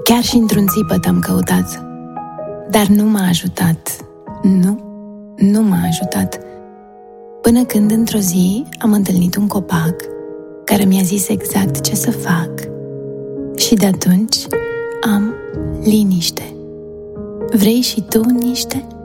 Chiar și într-un țipăt am căutat, dar nu m-a ajutat. Nu m-a ajutat. Până când într-o zi am întâlnit un copac care mi-a zis exact ce să fac. Și de atunci am liniște. Vrei și tu niște?